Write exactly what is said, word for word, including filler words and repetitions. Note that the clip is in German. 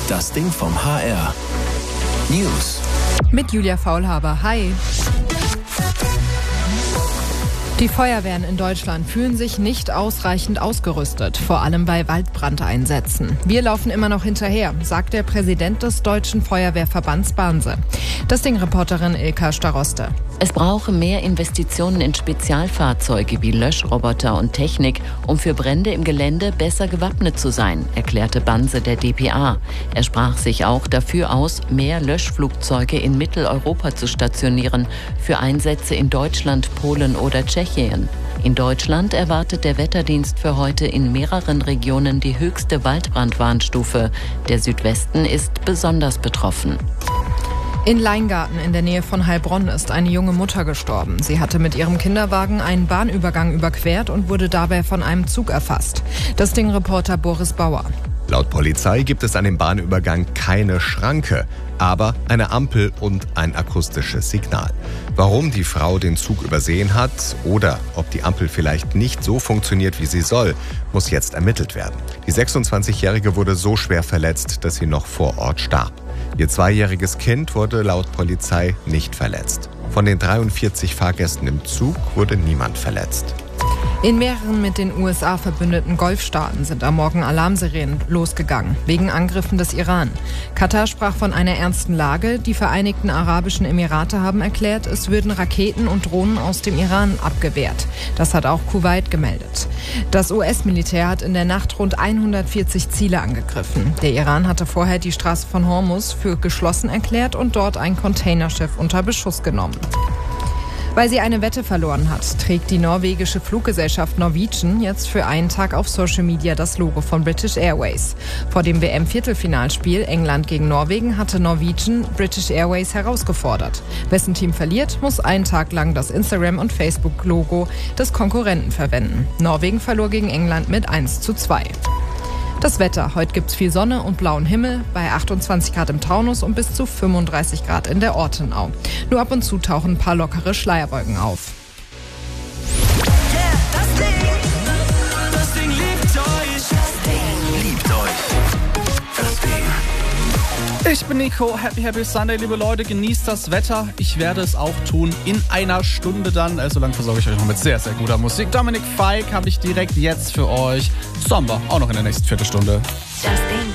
Das Ding vom H R. News. Mit Julia Faulhaber. Hi. Die Feuerwehren in Deutschland fühlen sich nicht ausreichend ausgerüstet, vor allem bei Waldbrandeinsätzen. Wir laufen immer noch hinterher, sagt der Präsident des Deutschen Feuerwehrverbands Banse. Das Ding-Reporterin Ilka Staroste. Es brauche mehr Investitionen in Spezialfahrzeuge wie Löschroboter und Technik, um für Brände im Gelände besser gewappnet zu sein, erklärte Banse der D P A. Er sprach sich auch dafür aus, mehr Löschflugzeuge in Mitteleuropa zu stationieren, für Einsätze in Deutschland, Polen oder Tschechien. In Deutschland erwartet der Wetterdienst für heute in mehreren Regionen die höchste Waldbrandwarnstufe. Der Südwesten ist besonders betroffen. In Leingarten in der Nähe von Heilbronn ist eine junge Mutter gestorben. Sie hatte mit ihrem Kinderwagen einen Bahnübergang überquert und wurde dabei von einem Zug erfasst. Das Ding-Reporter Boris Bauer. Laut Polizei gibt es an dem Bahnübergang keine Schranke, aber eine Ampel und ein akustisches Signal. Warum die Frau den Zug übersehen hat oder ob die Ampel vielleicht nicht so funktioniert, wie sie soll, muss jetzt ermittelt werden. Die sechsundzwanzigjährige wurde so schwer verletzt, dass sie noch vor Ort starb. Ihr zweijähriges Kind wurde laut Polizei nicht verletzt. Von den dreiundvierzig Fahrgästen im Zug wurde niemand verletzt. In mehreren mit den U S A verbündeten Golfstaaten sind am Morgen Alarmsirenen losgegangen, wegen Angriffen des Iran. Katar sprach von einer ernsten Lage. Die Vereinigten Arabischen Emirate haben erklärt, es würden Raketen und Drohnen aus dem Iran abgewehrt. Das hat auch Kuwait gemeldet. Das U S-Militär hat in der Nacht rund hundertvierzig Ziele angegriffen. Der Iran hatte vorher die Straße von Hormuz für geschlossen erklärt und dort ein Containerschiff unter Beschuss genommen. Weil sie eine Wette verloren hat, trägt die norwegische Fluggesellschaft Norwegian jetzt für einen Tag auf Social Media das Logo von British Airways. Vor dem W M-Viertelfinalspiel England gegen Norwegen hatte Norwegian British Airways herausgefordert. Wessen Team verliert, muss einen Tag lang das Instagram- und Facebook-Logo des Konkurrenten verwenden. Norwegen verlor gegen England mit eins zu zwei. Das Wetter. Heute gibt's viel Sonne und blauen Himmel, bei achtundzwanzig Grad im Taunus und bis zu fünfunddreißig Grad in der Ortenau. Nur ab und zu tauchen ein paar lockere Schleierwolken auf. Yeah, das Ding, das Ding liebt euch. Das Ding liebt euch. Das Ding. Ich bin Nico, happy, happy Sunday, liebe Leute, genießt das Wetter. Ich werde es auch tun in einer Stunde dann. Also lang versorge ich euch noch mit sehr, sehr guter Musik. Dominik Fike habe ich direkt jetzt für euch. Sommer, auch noch in der nächsten Viertelstunde. Das Ding.